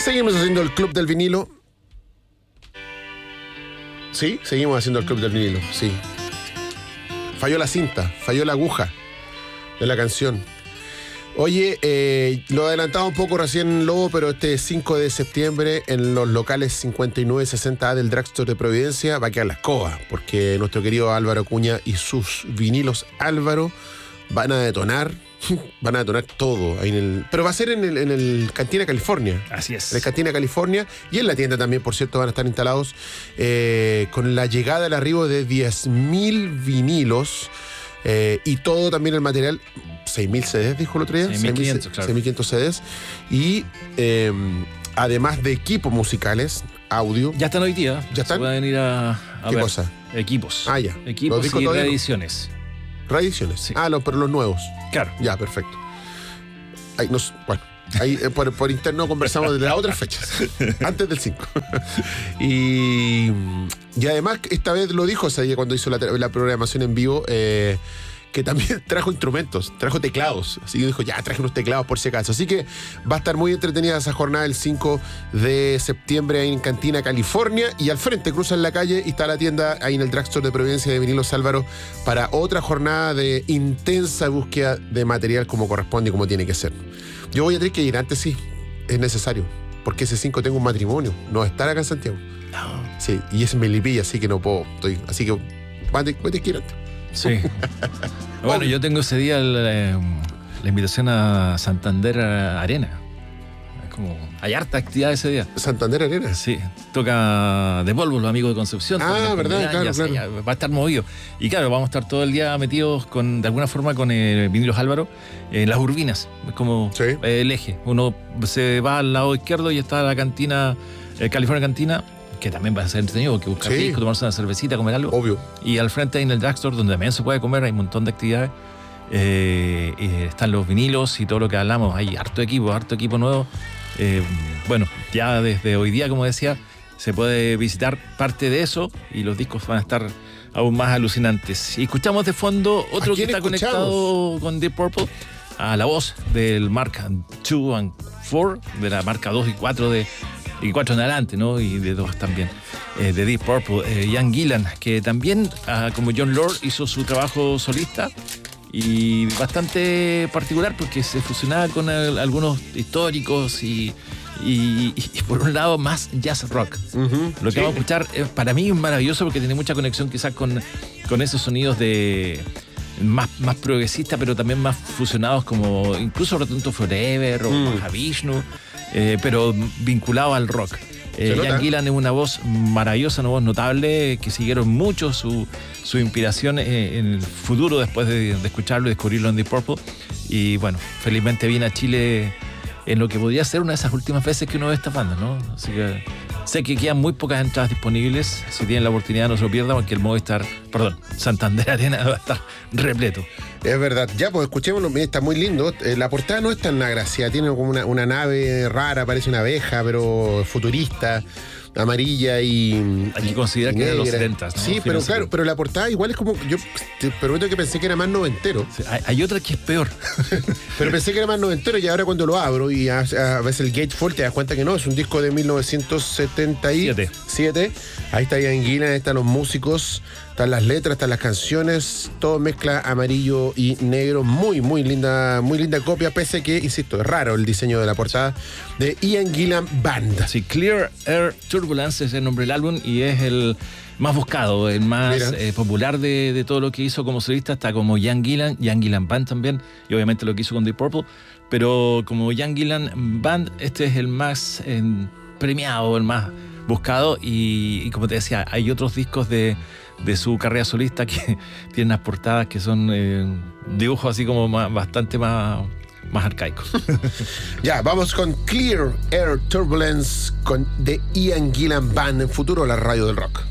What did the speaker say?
Seguimos haciendo el Club del Vinilo. Sí, seguimos haciendo el Club del Vinilo, sí. Falló la cinta, falló la aguja de la canción. Oye, lo adelantaba un poco recién, Lobo, pero este 5 de septiembre en los locales 5960A del Drugstore de Providencia va a quedar la escoba, porque nuestro querido Álvaro Acuña y sus vinilos Álvaro van a detonar todo ahí pero va a ser en el Cantina California. Así es. En el Cantina California y en la tienda también, por cierto, van a estar instalados con la llegada al arribo de 10.000 vinilos y todo también el material. 6.000 CDs, dijo el otro día. 6.500, claro. 6.500 CDs. Y además de equipos musicales, audio. Ya están hoy día. ¿Ya están? Se pueden ir a ¿Qué ver. cosa? Equipos. Ah, ya. Equipos y reediciones. ¿Reediciones? Sí. Ah, pero los nuevos. Claro. Ya, perfecto. Bueno, ahí por interno conversamos de las otras fechas, antes del 5. y además, esta vez lo dijo Saía cuando hizo la programación en vivo, que también trajo instrumentos, trajo teclados. Así que dijo, ya traje unos teclados por si acaso. Así que va a estar muy entretenida esa jornada el 5 de septiembre en Cantina, California. Y al frente cruzan la calle y está la tienda ahí en el Drugstore de Providencia de Vinilos Álvaro para otra jornada de intensa búsqueda de material como corresponde y como tiene que ser. Yo voy a tener que ir antes, sí, es necesario. Porque ese 5 tengo un matrimonio, no va a estar acá en Santiago. No. Sí, y es en Melipilla, así que no puedo. Así que voy a tener que ir antes. Sí. Bueno, yo tengo ese día la invitación a Santander Arena. Es como, hay harta actividad ese día. ¿Santander Arena? Sí, toca de Volvo, los amigos de Concepción. Ah, verdad, claro. Va a estar movido. Y claro, vamos a estar todo el día metidos de alguna forma con Vinilos Álvaro en las urbinas. Es como sí. El eje. Uno se va al lado izquierdo y está la cantina, California Cantina, que también va a ser entretenido, que buscar disco, tomarse una cervecita, comer algo. Obvio. Y al frente ahí en el Drugstore, donde también se puede comer, hay un montón de actividades. Están los vinilos y todo lo que hablamos. Hay harto equipo nuevo. Bueno, ya desde hoy día, como decía, se puede visitar parte de eso y los discos van a estar aún más alucinantes. Y escuchamos de fondo otro que está conectado con Deep Purple, a la voz del Mark II and 4, de la marca 2 y 4 y 4 en adelante, ¿no? Y de 2 también, de Deep Purple, Ian Gillan, que también, como John Lord, hizo su trabajo solista y bastante particular porque se fusionaba con algunos históricos y por un lado más jazz rock. Uh-huh, lo que vamos a escuchar para mí es maravilloso porque tiene mucha conexión quizás con esos sonidos de más progresistas, pero también más fusionados, como incluso Rotunto Forever o Mahavishnu, pero vinculado al rock. Ian Gillan es una voz maravillosa, una voz notable, que siguieron mucho su inspiración en el futuro después de escucharlo y descubrirlo en Deep Purple. Y bueno, felizmente viene a Chile en lo que podría ser una de esas últimas veces que uno ve estas bandas, ¿no? Así que sé que quedan muy pocas entradas disponibles. Si tienen la oportunidad, no se lo pierdan, porque el Santander Arena va a estar repleto. Es verdad. Ya, pues escuchémoslo. Está muy lindo. La portada no es tan agraciada. Tiene como una nave rara, parece una abeja, pero futurista, amarilla y hay que considerar que es de los 70, ¿no? Sí, pero claro, pero la portada igual es como, yo te prometo que pensé que era más noventero. Sí, hay otra que es peor. Pero pensé que era más noventero y ahora cuando lo abro y a veces el gatefold te das cuenta que no, es un disco de 1977. Ahí está Ian Gillan, ahí están los músicos, están las letras, están las canciones, todo mezcla amarillo y negro. Muy, muy linda copia, pese que, insisto, es raro el diseño de la portada de Ian Gillan Band. Sí, Clear Air Turbulence es el nombre del álbum y es el más buscado, el más popular de todo lo que hizo como solista, hasta como Ian Gillan Band también, y obviamente lo que hizo con Deep Purple, pero como Ian Gillan Band, este es el más premiado, el más buscado, y como te decía, hay otros discos de su carrera solista que tienen unas portadas que son dibujos así como bastante más arcaicos. Ya, vamos con Clear Air Turbulence de Ian Gillan Band, en futuro la radio del rock.